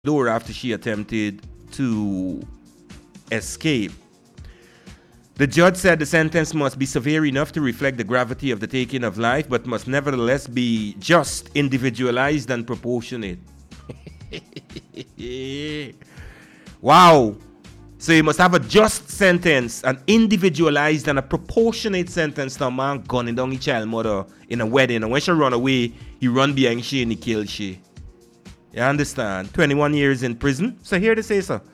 door after she attempted to escape. The judge said the sentence must be severe enough to reflect the gravity of the taking of life, but must nevertheless be just, individualized, and proportionate. Wow. So you must have a just sentence, an individualized and a proportionate sentence to a man gunning down his child mother in a wedding. And when she run away, he run behind she and he kill she. You understand? 21 years in prison. So here they say so.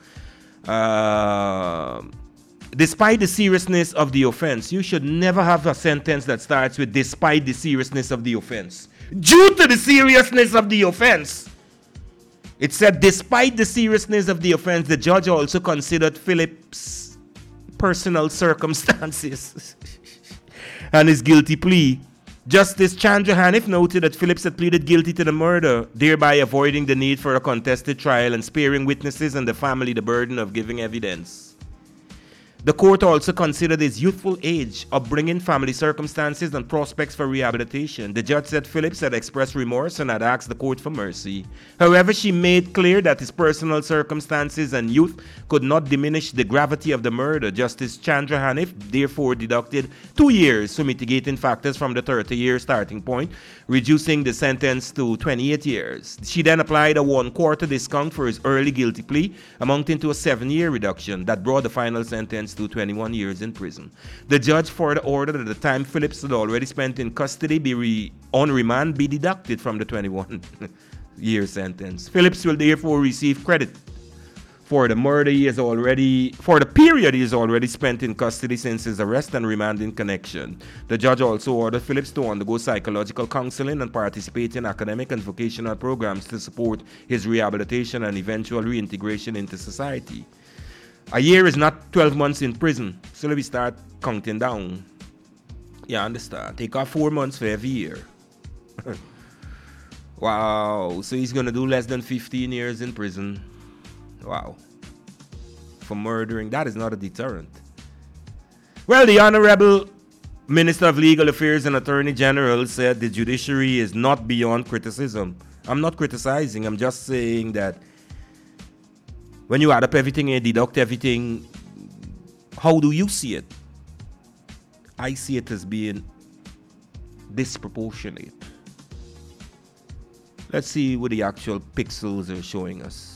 Despite the seriousness of the offense, you should never have a sentence that starts with despite the seriousness of the offense. Due to the seriousness of the offense. It said, despite the seriousness of the offense, the judge also considered Philip's personal circumstances and his guilty plea. Justice Chandra Hanif noted that Phillips had pleaded guilty to the murder, thereby avoiding the need for a contested trial and sparing witnesses and the family the burden of giving evidence. The court also considered his youthful age, upbringing, family circumstances, and prospects for rehabilitation. The judge said Phillips had expressed remorse and had asked the court for mercy. However, she made clear that his personal circumstances and youth could not diminish the gravity of the murder. Justice Chandra Hanif therefore deducted 2 years for mitigating factors from the 30-year starting point, reducing the sentence to 28 years. She then applied a 1/4 discount for his early guilty plea, amounting to a 7-year reduction that brought the final sentence to 21 years in prison. The judge further ordered that the time Phillips had already spent in custody on remand be deducted from the 21-year sentence. Phillips will therefore receive credit for the period he has already spent in custody since his arrest and remand in connection. The judge also ordered Phillips to undergo psychological counseling and participate in academic and vocational programs to support his rehabilitation and eventual reintegration into society. A year is not 12 months in prison, so let me start counting down. You understand? Take off 4 months for every year. Wow, so he's gonna do less than 15 years in prison. Wow. For murdering, that is not a deterrent. Well, the Honorable Minister of Legal Affairs and Attorney General said the judiciary is not beyond criticism. I'm not criticizing, I'm just saying that when you add up everything and deduct everything, how do you see it? I see it as being disproportionate. Let's see what the actual pixels are showing us.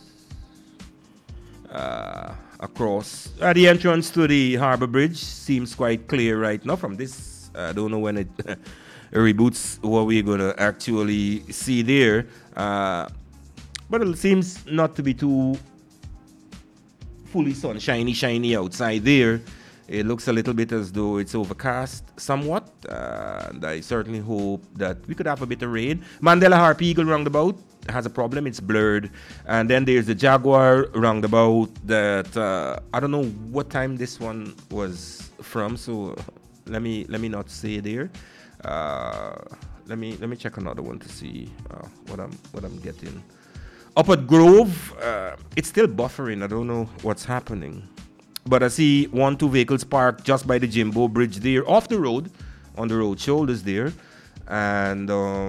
Across the entrance to the Harbour Bridge seems quite clear right now from this. I don't know when it reboots what we're going to actually see there. But it seems not to be too fully shiny outside there. It looks a little bit as though it's overcast somewhat, and I certainly hope that we could have a bit of rain. Mandela Harp Eagle roundabout has a problem, it's blurred, and then there's the Jaguar roundabout that I don't know what time this one was from, so let me not say there. Let me check another one to see what I'm getting. Up at Grove, it's still buffering. I don't know what's happening. But I see 1-2 vehicles parked just by the Jimbo Bridge there, off the road, on the road shoulders there. And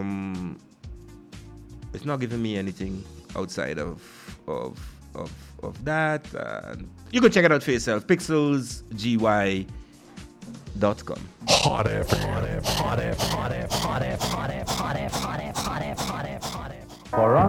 it's not giving me anything outside of that. You can check it out for yourself. pixelsgy.com. Hot FM.